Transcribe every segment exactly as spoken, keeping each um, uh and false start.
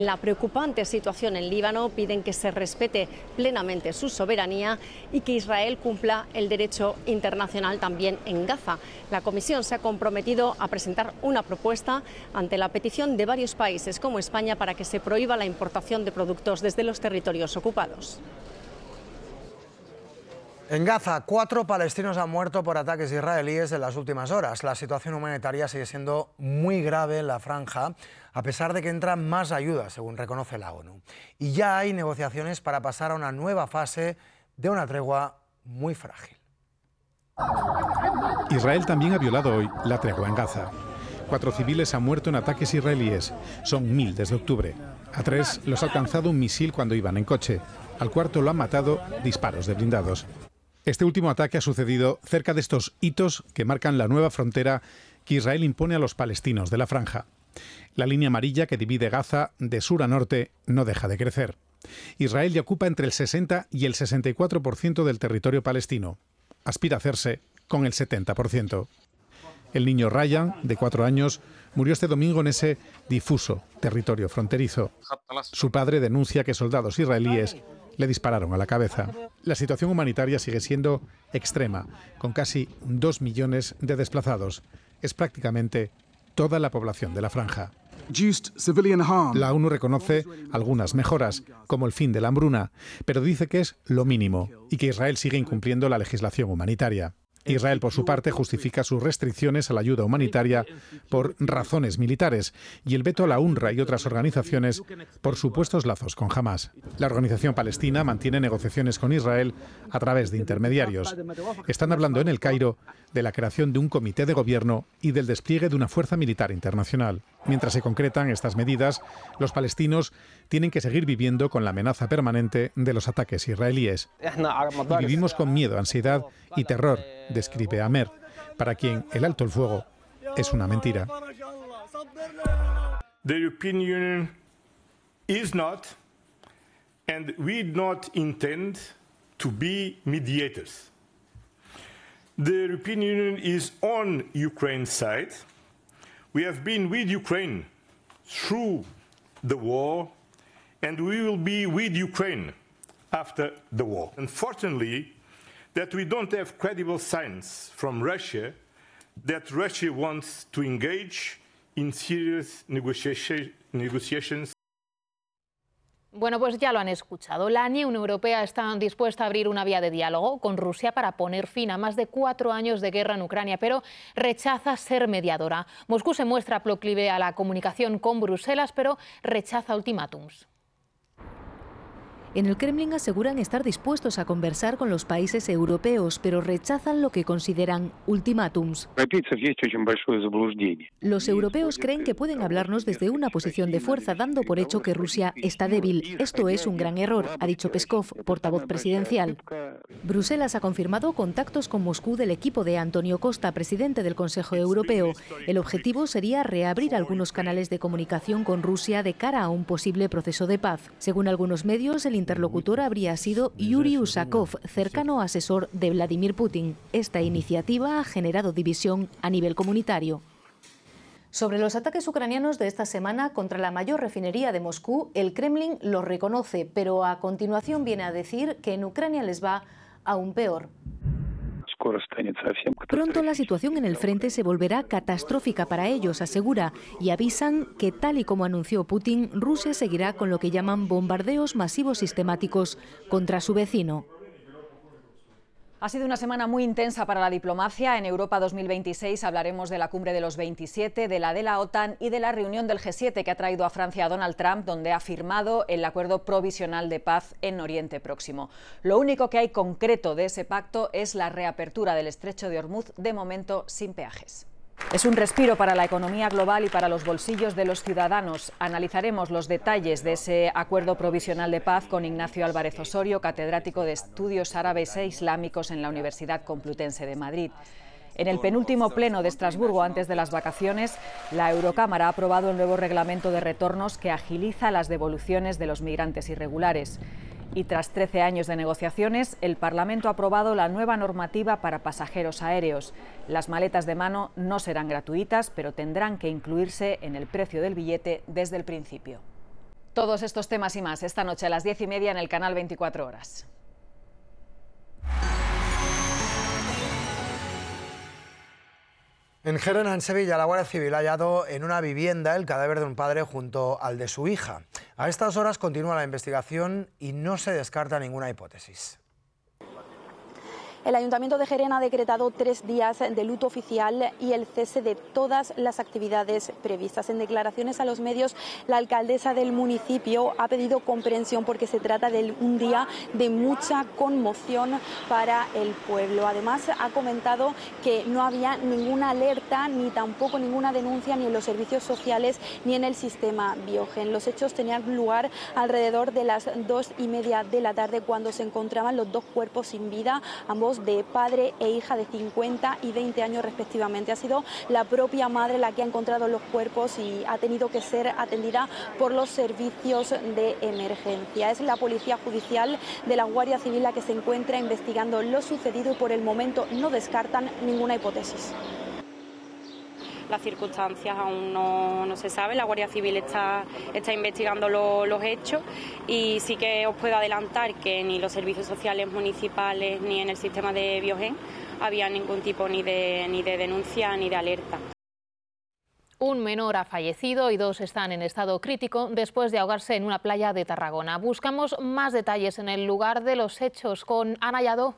La preocupante situación en Líbano piden que se respete plenamente su soberanía y que Israel cumpla el derecho internacional también en Gaza. La Comisión se ha comprometido a presentar una propuesta ante la petición de varios países como España para que se prohíba la importación de productos desde los territorios ocupados. En Gaza, cuatro palestinos han muerto por ataques israelíes en las últimas horas. La situación humanitaria sigue siendo muy grave en la franja, a pesar de que entran más ayudas, según reconoce la ONU. Y ya hay negociaciones para pasar a una nueva fase de una tregua muy frágil. Israel también ha violado hoy la tregua en Gaza. Cuatro civiles han muerto en ataques israelíes. Son mil desde octubre. A tres los ha alcanzado un misil cuando iban en coche. Al cuarto lo han matado disparos de blindados. Este último ataque ha sucedido cerca de estos hitos que marcan la nueva frontera que Israel impone a los palestinos de la franja. La línea amarilla que divide Gaza de sur a norte no deja de crecer. Israel ya ocupa entre el sesenta y el sesenta y cuatro por ciento del territorio palestino. Aspira a hacerse con el setenta por ciento. El niño Ryan, de cuatro años, murió este domingo en ese difuso territorio fronterizo. Su padre denuncia que soldados israelíes le dispararon a la cabeza. La situación humanitaria sigue siendo extrema, con casi dos millones de desplazados. Es prácticamente toda la población de la franja. La ONU reconoce algunas mejoras, como el fin de la hambruna, pero dice que es lo mínimo y que Israel sigue incumpliendo la legislación humanitaria. Israel, por su parte, justifica sus restricciones a la ayuda humanitaria por razones militares y el veto a la UNRWA y otras organizaciones por supuestos lazos con Hamás. La organización palestina mantiene negociaciones con Israel a través de intermediarios. Están hablando en El Cairo de la creación de un comité de gobierno y del despliegue de una fuerza militar internacional. Mientras se concretan estas medidas, los palestinos tienen que seguir viviendo con la amenaza permanente de los ataques israelíes. Y vivimos con miedo, ansiedad y terror, describe Amer, para quien el alto el fuego es una mentira. The European Union is not, and we do not intend to be mediators. The European Union is on Ukraine's side. We have been with Ukraine through the war, and we will be with Ukraine after the war. Unfortunately, that we don't have credible signs from Russia that Russia wants to engage in serious negotiation, negotiations. Bueno, pues ya lo han escuchado. La Unión Europea está dispuesta a abrir una vía de diálogo con Rusia para poner fin a más de cuatro años de guerra en Ucrania, pero rechaza ser mediadora. Moscú se muestra proclive a la comunicación con Bruselas, pero rechaza ultimátums. En el Kremlin aseguran estar dispuestos a conversar con los países europeos, pero rechazan lo que consideran ultimátums. Los europeos creen que pueden hablarnos desde una posición de fuerza, dando por hecho que Rusia está débil. Esto es un gran error, ha dicho Peskov, portavoz presidencial. Bruselas ha confirmado contactos con Moscú del equipo de Antonio Costa, presidente del Consejo Europeo. El objetivo sería reabrir algunos canales de comunicación con Rusia de cara a un posible proceso de paz. Según algunos medios, el interlocutor habría sido Yuri Usakov, cercano asesor de Vladimir Putin. Esta iniciativa ha generado división a nivel comunitario. Sobre los ataques ucranianos de esta semana contra la mayor refinería de Moscú, el Kremlin los reconoce, pero a continuación viene a decir que en Ucrania les va aún peor. Pronto la situación en el frente se volverá catastrófica para ellos, asegura, y avisan que, tal y como anunció Putin, Rusia seguirá con lo que llaman bombardeos masivos sistemáticos contra su vecino. Ha sido una semana muy intensa para la diplomacia. En Europa dos mil veintiséis hablaremos de la cumbre de los veintisiete, de la de la OTAN y de la reunión del G siete que ha traído a Francia a Donald Trump, donde ha firmado el acuerdo provisional de paz en Oriente Próximo. Lo único que hay concreto de ese pacto es la reapertura del estrecho de Hormuz, de momento sin peajes. Es un respiro para la economía global y para los bolsillos de los ciudadanos. Analizaremos los detalles de ese acuerdo provisional de paz con Ignacio Álvarez Osorio, catedrático de Estudios Árabes e Islámicos en la Universidad Complutense de Madrid. En el penúltimo pleno de Estrasburgo antes de las vacaciones, la Eurocámara ha aprobado el nuevo reglamento de retornos que agiliza las devoluciones de los migrantes irregulares. Y tras trece años de negociaciones, el Parlamento ha aprobado la nueva normativa para pasajeros aéreos. Las maletas de mano no serán gratuitas, pero tendrán que incluirse en el precio del billete desde el principio. Todos estos temas y más esta noche a las diez y media en el canal veinticuatro horas. En Gerona, en Sevilla, la Guardia Civil ha hallado en una vivienda el cadáver de un padre junto al de su hija. A estas horas continúa la investigación y no se descarta ninguna hipótesis. El Ayuntamiento de Gerona ha decretado tres días de luto oficial y el cese de todas las actividades previstas. En declaraciones a los medios, la alcaldesa del municipio ha pedido comprensión porque se trata de un día de mucha conmoción para el pueblo. Además, ha comentado que no había ninguna alerta ni tampoco ninguna denuncia ni en los servicios sociales ni en el sistema Biogen. Los hechos tenían lugar alrededor de las dos y media de la tarde cuando se encontraban los dos cuerpos sin vida, ambos de padre e hija de cincuenta y veinte años respectivamente. Ha sido la propia madre la que ha encontrado los cuerpos y ha tenido que ser atendida por los servicios de emergencia. Es la Policía Judicial de la Guardia Civil la que se encuentra investigando lo sucedido y por el momento no descartan ninguna hipótesis. Las circunstancias aún no, no se sabe, la Guardia Civil está, está investigando lo, los hechos y sí que os puedo adelantar que ni los servicios sociales municipales ni en el sistema de Biogen había ningún tipo ni de, ni de denuncia ni de alerta. Un menor ha fallecido y dos están en estado crítico después de ahogarse en una playa de Tarragona. Buscamos más detalles en el lugar de los hechos con Ana Lladó.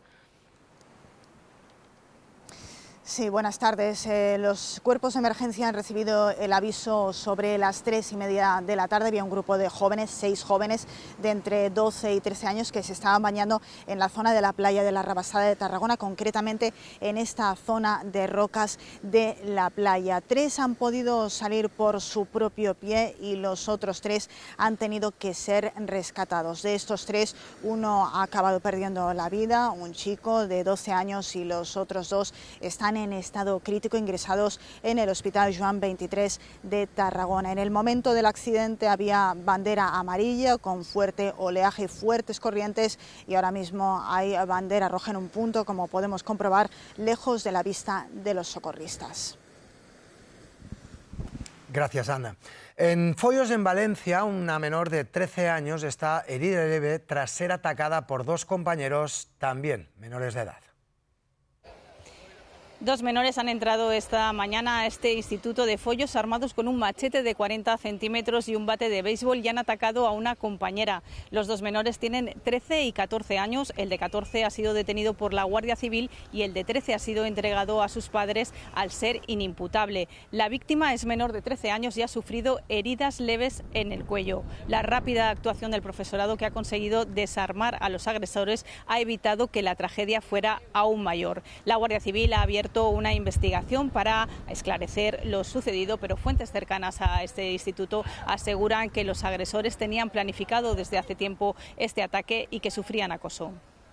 Sí, buenas tardes. Eh, los cuerpos de emergencia han recibido el aviso sobre las tres y media de la tarde. Había un grupo de jóvenes, seis jóvenes de entre doce y trece años que se estaban bañando en la zona de la playa de la Rabasada de Tarragona, concretamente en esta zona de rocas de la playa. Tres han podido salir por su propio pie y los otros tres han tenido que ser rescatados. De estos tres, uno ha acabado perdiendo la vida, un chico de doce años, y los otros dos están en estado crítico, ingresados en el Hospital Joan veintitrés de Tarragona. En el momento del accidente había bandera amarilla con fuerte oleaje y fuertes corrientes, y ahora mismo hay bandera roja en un punto, como podemos comprobar, lejos de la vista de los socorristas. Gracias, Ana. En Follos, en Valencia, una menor de trece años está herida leve tras ser atacada por dos compañeros, también menores de edad. Dos menores han entrado esta mañana a este instituto de Follos armados con un machete de cuarenta centímetros y un bate de béisbol y han atacado a una compañera. Los dos menores tienen trece y catorce años. El de catorce ha sido detenido por la Guardia Civil y el de trece ha sido entregado a sus padres al ser inimputable. La víctima es menor de trece años y ha sufrido heridas leves en el cuello. La rápida actuación del profesorado, que ha conseguido desarmar a los agresores, ha evitado que la tragedia fuera aún mayor. La Guardia Civil ha abierto una investigación para esclarecer lo sucedido, pero fuentes cercanas a este instituto aseguran que los agresores tenían planificado desde hace tiempo este ataque y que sufrían acoso.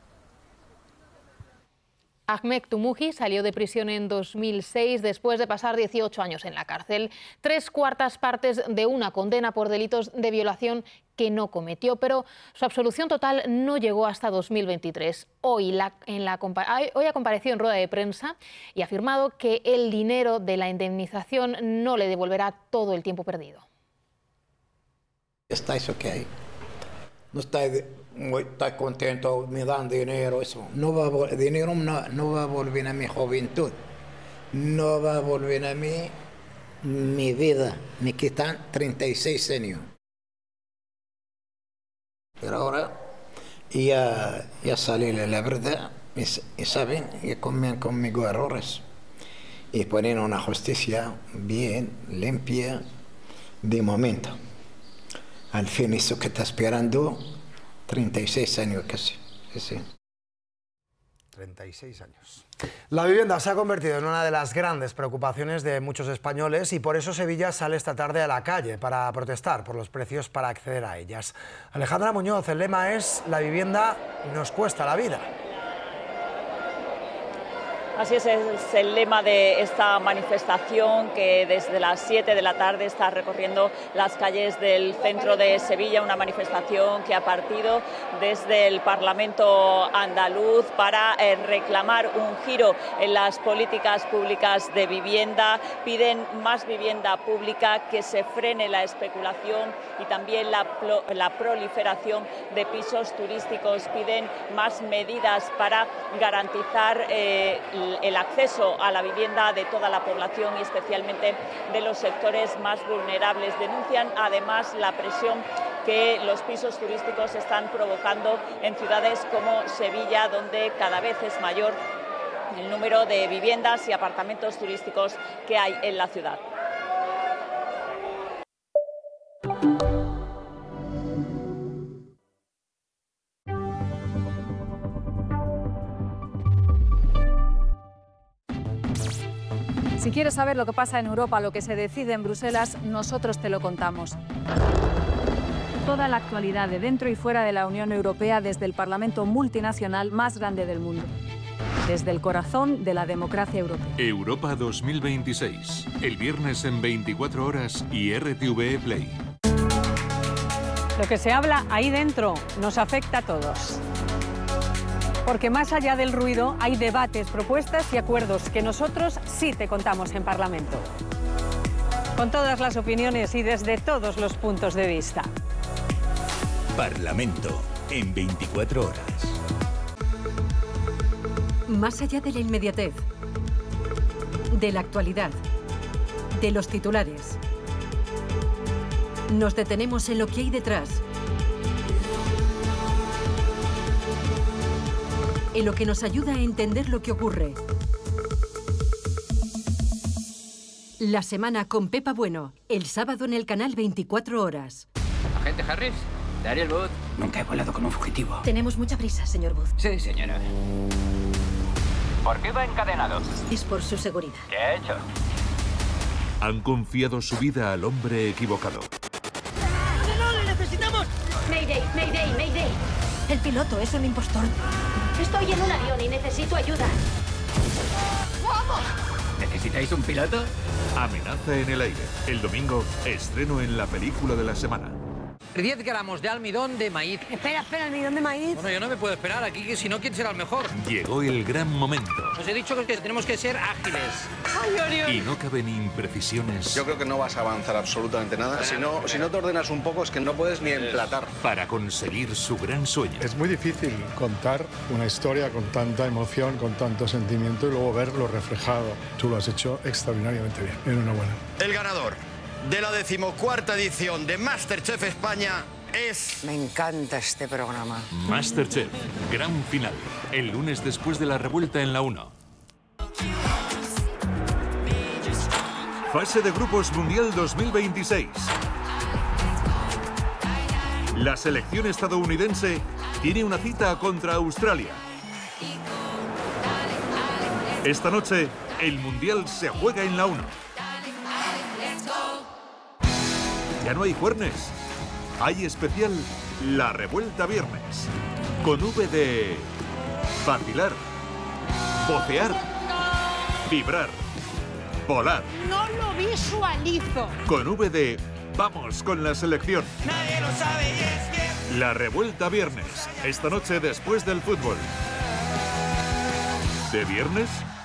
Ahmed Tumuji salió de prisión en dos mil seis después de pasar dieciocho años en la cárcel, tres cuartas partes de una condena por delitos de violación que no cometió, pero su absolución total no llegó hasta dos mil veintitrés. Hoy, la, en la, hoy ha comparecido en rueda de prensa y ha afirmado que el dinero de la indemnización no le devolverá todo el tiempo perdido. ¿Estáis ok? ¿No estáis, muy, estáis contentos? ¿Me dan dinero? Eso. No va a, dinero no, no va a volver a mi juventud. No va a volver a mí mi vida. Me quitan treinta y seis años. Pero ahora ya, ya sale la verdad y, y saben que comen conmigo errores y ponen una justicia bien, limpia, de momento. Al fin eso que está esperando, treinta y seis años casi. Sí, sí. treinta y seis años. La vivienda se ha convertido en una de las grandes preocupaciones de muchos españoles y por eso Sevilla sale esta tarde a la calle para protestar por los precios para acceder a ellas. Alejandra Muñoz, el lema es: la vivienda nos cuesta la vida. Así es, es el lema de esta manifestación que desde las siete de la tarde está recorriendo las calles del centro de Sevilla, una manifestación que ha partido desde el Parlamento andaluz para eh, reclamar un giro en las políticas públicas de vivienda. Piden más vivienda pública, que se frene la especulación y también la, la proliferación de pisos turísticos. Piden más medidas para garantizar eh, el acceso a la vivienda de toda la población y especialmente de los sectores más vulnerables. Denuncian además la presión que los pisos turísticos están provocando en ciudades como Sevilla, donde cada vez es mayor el número de viviendas y apartamentos turísticos que hay en la ciudad. Si quieres saber lo que pasa en Europa, lo que se decide en Bruselas, nosotros te lo contamos. Toda la actualidad de dentro y fuera de la Unión Europea desde el Parlamento multinacional más grande del mundo. Desde el corazón de la democracia europea. Europa dos mil veintiséis. El viernes en veinticuatro horas y R T V E Play. Lo que se habla ahí dentro nos afecta a todos. Porque más allá del ruido hay debates, propuestas y acuerdos que nosotros sí te contamos en Parlamento. Con todas las opiniones y desde todos los puntos de vista. Parlamento en veinticuatro horas. Más allá de la inmediatez, de la actualidad, de los titulares, nos detenemos en lo que hay detrás. En lo que nos ayuda a entender lo que ocurre. La semana con Pepa Bueno, el sábado en el canal veinticuatro horas. Agente Harris, Dariel Booth. Nunca he volado con un fugitivo. Tenemos mucha prisa, señor Booth. Sí, señora. ¿Por qué va encadenado? Es por su seguridad. ¿Qué ha hecho? Han confiado su vida al hombre equivocado. ¡No, no, le necesitamos! Mayday, Mayday, Mayday. El piloto es un impostor. Estoy en un avión y necesito ayuda. ¡Vamos! ¿Necesitáis un piloto? Amenaza en el aire. El domingo, estreno en la película de la semana. diez gramos de almidón de maíz. Espera, espera, ¿almidón de maíz? Bueno, yo no me puedo esperar aquí, que si no, ¿quién será el mejor? Llegó el gran momento. Os he dicho que tenemos que ser ágiles. ¡Ay, Dios! Y no caben imprecisiones. Yo creo que no vas a avanzar absolutamente nada. Si no, si no te ordenas un poco, es que no puedes ni emplatar. Para conseguir su gran sueño. Es muy difícil contar una historia con tanta emoción, con tanto sentimiento y luego verlo reflejado. Tú lo has hecho extraordinariamente bien. Enhorabuena. El ganador de la decimocuarta edición de MasterChef España es... Me encanta este programa. MasterChef, gran final. El lunes después de la revuelta en la uno. Fase de grupos Mundial dos mil veintiséis. La selección estadounidense tiene una cita contra Australia. Esta noche, el Mundial se juega en la uno. Ya no hay juernes. Hay especial La Revuelta Viernes. Con V de vacilar, vocear, vibrar, volar. No lo visualizo. Con V de vamos con la selección. Nadie lo sabe y es que... La Revuelta Viernes. Esta noche después del fútbol. ¿De viernes?